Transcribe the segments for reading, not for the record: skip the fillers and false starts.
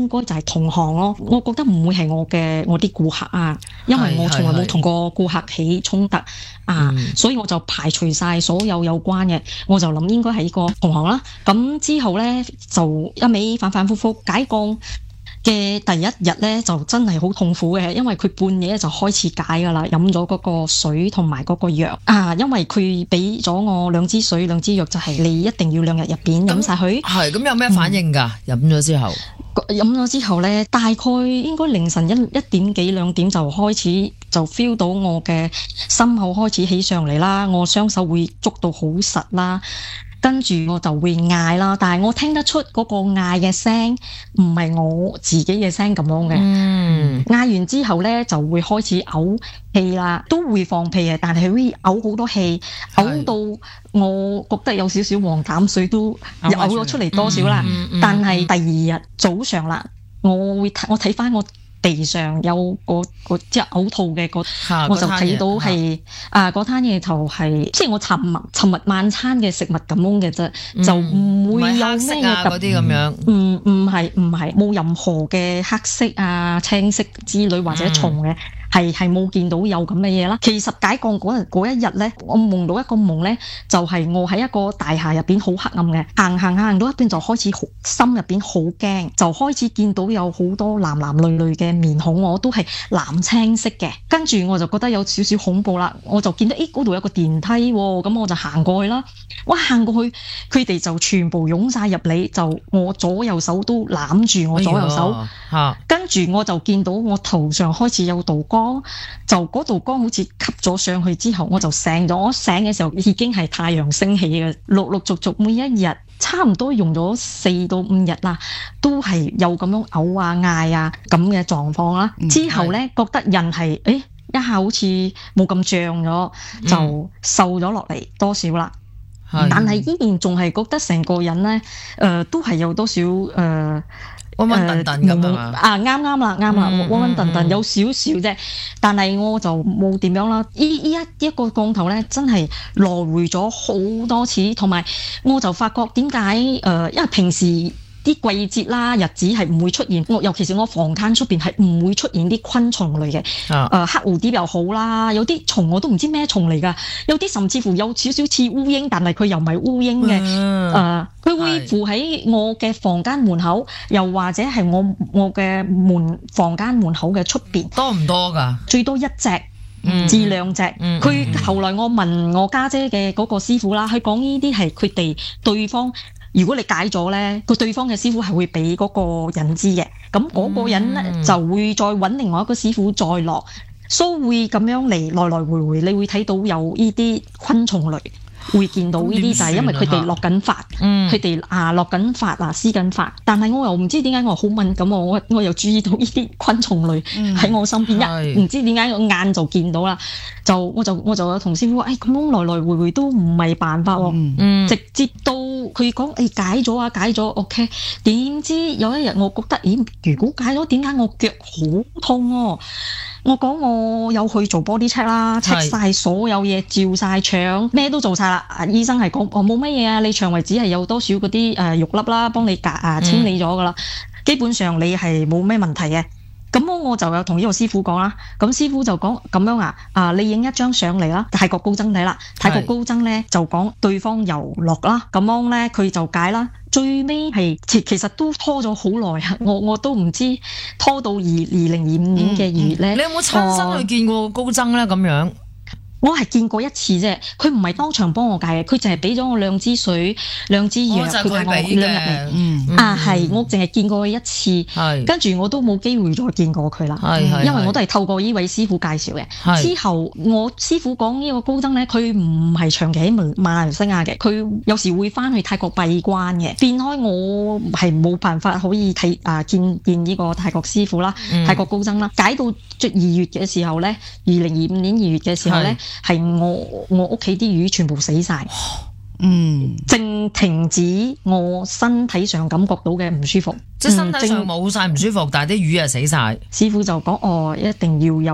該就係同行咯。我覺得唔會係我啲顧客啊，因為我從來冇同個顧客起衝突啊，所以我就排除晒所有有關嘅，我就諗應該係呢個同行啦。咁之後咧就一味反反复复解降嘅第一日咧就真係好痛苦嘅，因為佢半夜就開始解噶啦，飲咗嗰個水同埋嗰個藥啊，因為佢俾咗我2支水2支藥，就係你一定要2日入邊飲晒佢。 係咁有咩反應㗎？飲咗之後？ 飲咗之後咧，大概應該凌晨1點幾2點就開始就 feel 到我嘅心口開始起上嚟啦，我雙手會捉到好實啦。跟住我就會嗌啦，但係我聽得出嗰個嗌嘅聲唔係我自己嘅聲咁樣嘅。嗌完之後咧就會開始嘔氣啦，都會放屁嘅，但係會嘔好多氣，嘔到我覺得有少少黃膽水都嘔咗出嚟多少啦。但係第二日早上啦，我睇翻我地上有個即係嘔吐嘅我就睇到係嗰攤嘢就係即係我尋日晚餐嘅食物咁樣嘅啫，就唔會有咩嘢嗰啲咁樣。 唔係冇任何嘅黑色啊、青色之類或者蟲嘅。係冇見到有咁嘅嘢啦。其實解降嗰一日咧，我夢到一個夢咧，就係我喺一個大廈入邊好黑暗嘅，行到一邊就開始心入邊好驚，就開始見到有好多男女嘅面孔，我都係藍青色嘅。跟住我就覺得有少少恐怖啦，我就見到嗰度有個電梯喎，咁我就行過去啦。哇，行過去佢哋就全部湧晒入嚟，就我左右手都攬住我左右手。跟住我就見到我頭上開始有道光，就嗰道光好似吸咗上去之後，我就醒咗。我醒嘅時候已經係太陽升起嘅，陸續每一日差唔多用咗4到5日啦，都係有咁樣嘔啊嗌啊咁嘅狀況啦。之後咧覺得人係一下好似冇咁脹咗，就瘦咗落嚟多少啦。但係依然仲係覺得成個人咧都係有多少溫溫頓頓咁啱啦，溫溫頓頓有少少啫，但係我就冇點樣啦。一個降頭咧，真係來回咗好多次，同埋我就發覺點解因為平時啲季節啦、日子係唔會出現，尤其是我房間出邊係唔會出現啲昆蟲類嘅，黑蝴蝶又好啦，有啲蟲我都唔知咩蟲嚟噶，有啲甚至乎有少少似烏蠅，但係佢又唔係烏蠅嘅，佢會附喺我嘅房間門口，又或者係我嘅房間門口嘅出邊。 多唔多噶？最多 1隻。至2隻，佢後來我問我家姐嘅嗰個師傅啦，佢講呢啲係佢哋對方，如果你解咗咧，個對方嘅師傅係會俾嗰個人知嘅，咁嗰個人咧就會再揾另外一個師傅再落，所以會咁樣嚟來回，你會睇到有呢啲昆蟲類。會見到呢啲就係因為佢哋落緊髮，佢哋落緊髮施緊髮，但係我又唔知點解我好敏感，我又注意到呢啲昆蟲類喺我身邊，唔知點解個眼就見到啦，我就有同師傅話，咁樣來回都唔係辦法喎，直接到佢講解咗 OK， 點知有一日我覺得如果解咗點解我腳好痛喎？我講我有去做 body check 啦，check 晒所有嘢，照晒腸，咩都做晒啦。醫生係講冇乜嘢啊，你腸胃只係有多少嗰啲肉粒啦，幫你清理咗噶啦，基本上你係冇咩問題嘅。咁我就有同呢個師傅講啦，咁師傅就講咁樣你影一張相嚟啦，泰國高僧睇啦，泰國高僧咧就講對方又落啦，咁樣咧佢就解啦，最尾係其實都拖咗好耐啊，我都唔知拖到2025年嘅2月咧。 你有冇親身去見過高僧咧？咁樣？ 我係見過1次啫，佢唔係當場幫我解嘅，佢淨係俾咗我2支水、2支藥，佢派我2日嚟。係，我淨係見過佢1次，跟住我都冇機會再見過佢啦。因為我都係透過呢位師傅介紹嘅。之後我師傅講呢個高僧咧，佢唔係長期喺馬來西亞嘅，佢有時會翻去泰國閉關嘅，變開我係冇辦法可以見呢個泰國師傅啦，泰國高僧啦。解到2月嘅時候咧，2025年2月嘅時候咧。係我屋企啲魚全部死晒，正停止我身體上感覺到嘅唔舒服， 即係身體上冇晒唔舒服，但係啲魚啊死晒。 師傅就講一定要有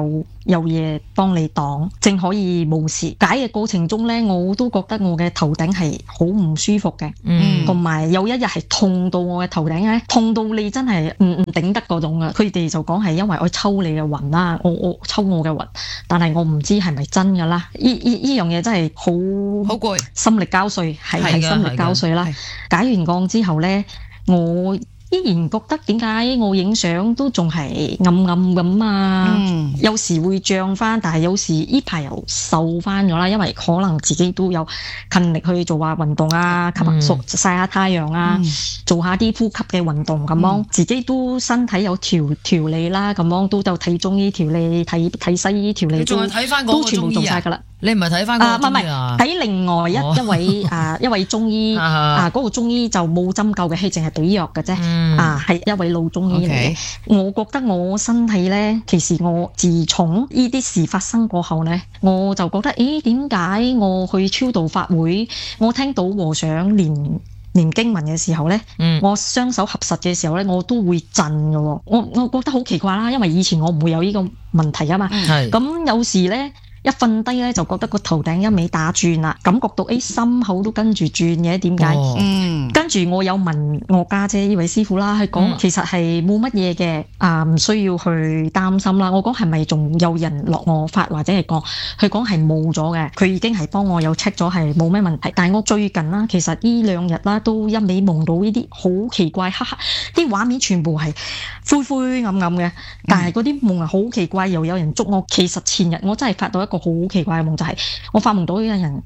有嘢幫你擋，正可以冇事。解嘅過程中咧，我都覺得我嘅頭頂係好唔舒服嘅，同埋有一日係痛到我嘅頭頂咧，痛到你真係唔頂得嗰種啊！佢哋就講係因為我抽你嘅魂啦，我抽我嘅魂，但係我唔知係咪真噶啦。呢樣嘢真係好攰， 心力交瘁，係心力交瘁啦。解完降之後咧，我依然覺得點解我影相都仲係暗暗咁啊，有時會脹翻，但係有時呢排又瘦翻咗啦，因為可能自己都有勤力去做下運動啊，及埋曬下太陽啊，做下啲呼吸嘅運動咁樣，自己都身體有調理啦，咁樣都有睇中醫調理，睇西醫調理， 仲係睇翻嗰個中醫啊， 都全部做晒噶啦。 你唔係睇翻嗰個中醫啊？唔係睇另外一位中醫嗰個中醫就冇針灸嘅，係淨係俾藥嘅啫。係一位老中醫嚟嘅。我覺得我身體咧，其實我自從呢啲事發生過後咧，我就覺得，點解我去超度法會，我聽到和尚念經文嘅時候咧，我雙手合十嘅時候咧，我都會震嘅。我覺得好奇怪啦，因為以前我唔會有呢個問題啊嘛。咁有時咧，一瞓低咧就覺得個頭頂一味打轉啦，感覺到心口都跟住轉嘅，點解？跟住我有問我家姐呢位師傅啦，佢講其實係冇乜嘢嘅，唔需要去擔心啦。我講係咪仲有人落我法或者係講，佢講係冇咗嘅，佢已經係幫我有 check 咗係冇咩問題。但係我最近啦，其實呢2日啦都一味夢到呢啲好奇怪黑啲畫面，全部係灰灰暗暗嘅，但係嗰啲夢係好奇怪，又有人捉我。其實前日我真係發到一個好奇怪嘅夢，就係我發夢到有人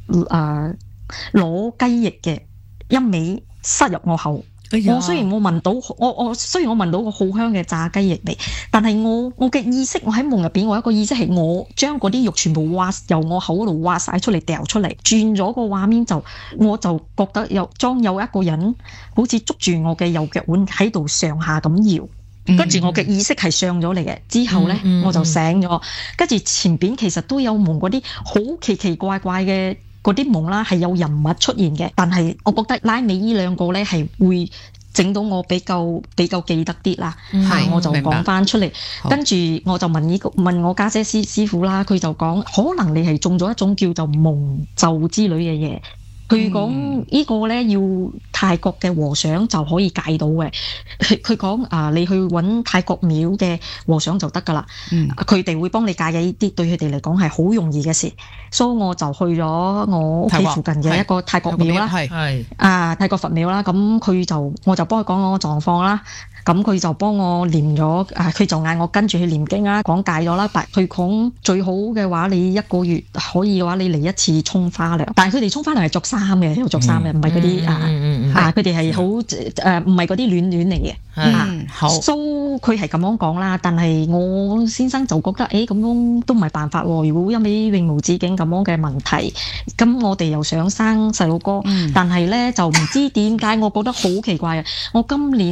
攞雞翼嘅一味塞入我口。我雖然我聞到雖然我聞到個好香嘅炸雞翼味，但係我嘅意識，我喺夢入邊，我一個意識係我將嗰啲肉全部由我口嗰度挖晒出嚟，掉出嚟，轉咗個畫面我就覺得有一個人好似捉住我嘅右腳腕喺度上下咁搖。跟住我嘅意識係上咗嚟嘅，之後呢，我就醒咗，跟住前邊其實都有夢嗰啲好奇奇怪怪嘅嗰啲夢啦，係有人物出現嘅，但係我覺得拉尾呢2個呢係會整到我比較記得啲啦，我就講翻出嚟，跟住我就問我家姐師傅啦，佢就講可能你係中咗一種叫做夢咒之類嘅嘢。佢講呢個咧要泰國嘅和尚就可以解到嘅。佢講你去揾泰國廟嘅和尚就得噶啦。佢哋會幫你解嘅，呢啲對佢哋嚟講係好容易嘅事。所以我就去咗我屋企附近嘅一個泰國廟啦，泰國佛廟啦。咁我就幫佢講我個狀況啦。咁佢就幫我念咗，佢就嗌我跟住去念經啦，講解咗啦。佢講最好嘅話，你1個月可以嘅話，你嚟一次沖花涼。但係佢哋沖花涼係着衫嘅，有着衫嘅，唔係嗰啲佢哋係好唔係嗰啲暖嚟嘅。好，所以佢係咁樣講啦。但係我先生就覺得，咁樣都唔係辦法喎。如果一味永無止境咁樣嘅問題，咁我哋又想生細路哥，但係咧就唔知點解，我覺得好奇怪啊！我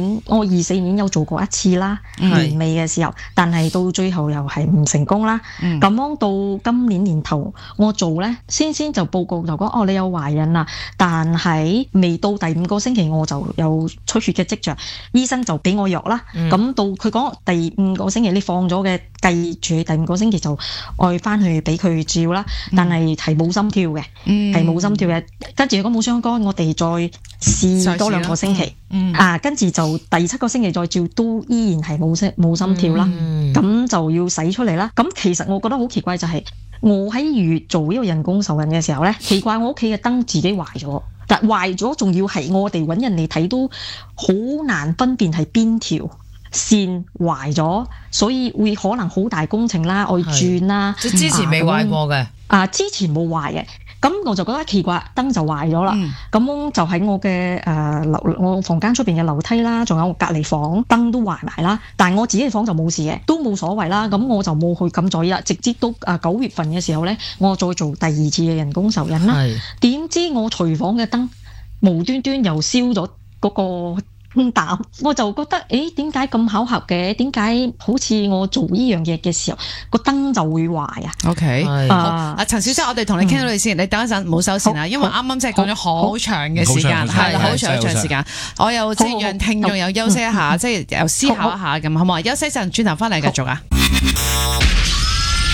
24年有做過一次啦，年尾嘅時候，但係到最後又係唔成功啦。咁樣到今年年頭我做咧，先就報告就講你有懷孕啦，但係未到第5個星期我就有出血嘅跡象，醫生就俾我藥啦。咁到佢講第5個星期你放咗嘅，計住第5個星期就愛翻去俾佢照啦。但係冇心跳嘅，係冇心跳嘅。跟住如果冇相干，我哋再試多2個星期。跟住就第7個星期再照，都依然係冇心跳啦。咁就要使出嚟啦。咁其實我覺得好奇怪就係，我喺2月做呢個人工受孕嘅時候咧，奇怪我屋企嘅燈自己壞咗，但壞咗仲要係我哋揾人嚟睇都好難分辨係邊條線壞咗，所以會可能好大工程啦，愛轉啦。 即之前未壞過嘅。 之前冇壞嘅。咁我就覺得奇怪，燈就壞咗啦。咁就喺我嘅我房間出邊嘅樓梯啦，仲有我隔離房燈都壞埋啦。但係我自己嘅房就冇事嘅，都冇所謂啦。咁我就冇去咁在意啦。直至到9月份嘅時候咧，我再做第2次嘅人工受孕啦。點知我廚房嘅燈無端端又燒咗嗰個膽，我就覺得點解咁巧合嘅？點解好似我做呢樣嘢嘅時候個燈就會壞啊 ？OK， 好，陳小姐，我哋同你傾到你先，你等一陣唔好收線啊，因為啱啱真係講咗好長嘅時間，係好長時間，我又即係讓聽眾有休息一下，即係又思考一下咁，好唔好？休息一陣，轉頭翻嚟繼續啊！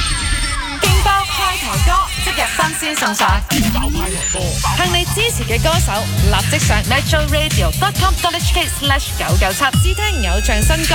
鮮送上。向你支持嘅歌手，立即上 metroradio.com.hk/997 試聽偶像新歌。